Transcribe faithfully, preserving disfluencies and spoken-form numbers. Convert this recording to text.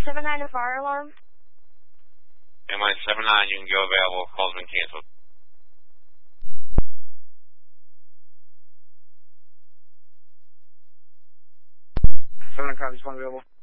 seven nine, a fire alarm. Ambulance seven nine, you can go available. Call's been canceled. seven nine, copies, one available.